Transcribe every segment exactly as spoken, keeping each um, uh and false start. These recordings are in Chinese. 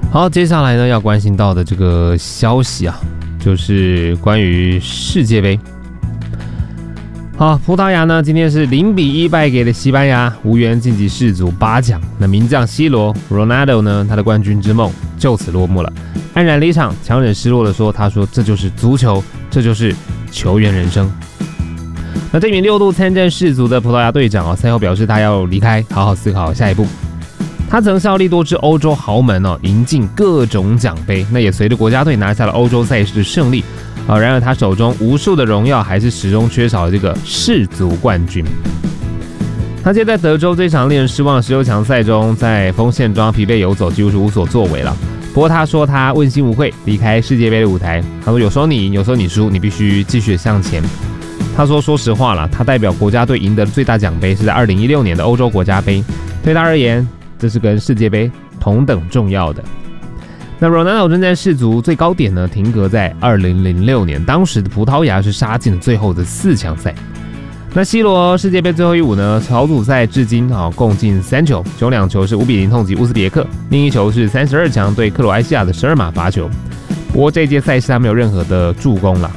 好，接下来呢要关心到的这个消息啊，就是关于世界杯。好，葡萄牙呢今天是零比一败给了西班牙，无缘晋级世足八强。那名将 C 罗 Ronaldo 呢，他的冠军之梦就此落幕了，黯然离场，强忍失落的说：“他说这就是足球，这就是球员人生。”那这名六度参战世足的葡萄牙队长啊，赛后表示他要离开，好好思考下一步。他曾效力多支欧洲豪门哦，赢尽各种奖杯，那也随着国家队拿下了欧洲赛事的胜利。啊，然而他手中无数的荣耀，还是始终缺少了这个世足冠军。他接在德州这场令人失望的十六强赛中，在锋线中疲惫游走，几乎是无所作为了。不过他说他问心无愧，离开世界杯的舞台。他说有时候你赢，有时候你输，你必须继续向前。他说说实话了，他代表国家队赢得的最大奖杯是在二零一六年的欧洲国家杯，对他而言，这是跟世界杯同等重要的。那 Ronaldo 征战世足最高点呢，停格在二零零六年，当时的葡萄牙是杀进了最后的四强赛。那 C 罗世界杯最后一舞呢，小组赛至今啊共进三球，其中两球是五比零痛击乌兹别克，另一球是三十二强对克罗埃西亚的十二码罚球。不过这届赛事他没有任何的助攻了。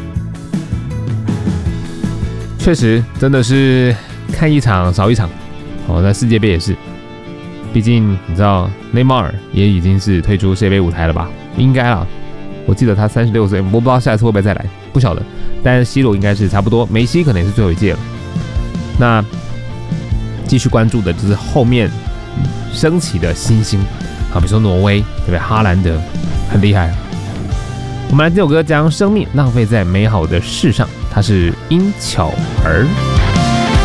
确实真的是看一场少一场。哦，那世界杯也是。毕竟你知道，内马尔也已经是退出世界杯舞台了吧？应该啦，我记得他三十六岁，我不知道下一次会不会再来，不晓得。但是 C 罗应该是差不多，梅西可能也是最后一届了。那继续关注的就是后面升起的新星，好，比如说挪威，对不对？哈兰德很厉害。我们来听首歌，将生命浪费在美好的事上，它是因巧儿。